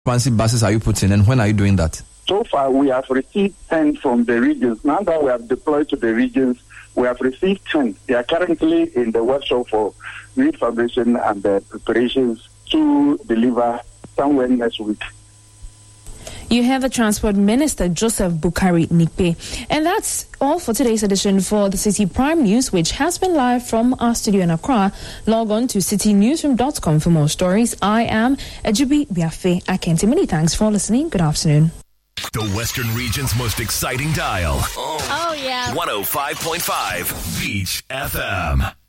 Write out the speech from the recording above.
Fancy buses are you putting, and when are you doing that? So far, we have received 10 from the regions. Now that we have deployed to the regions, we have received 10. They are currently in the workshop for refabrication and preparations to deliver somewhere next week. You have the Transport Minister, Joseph Bukari Nikpe. And that's all for today's edition for the City Prime News, which has been live from our studio in Accra. Log on to citynewsroom.com for more stories. I am Ajubi Biafe Akente. Many thanks for listening. Good afternoon. The Western region's most exciting dial. Oh yeah. 105.5 Beach FM.